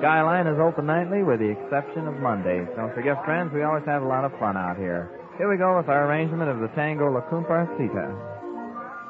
Skyline is open nightly with the exception of Monday. Don't forget, friends, we always have a lot of fun out here. Here we go with our arrangement of the tango La Comparsita.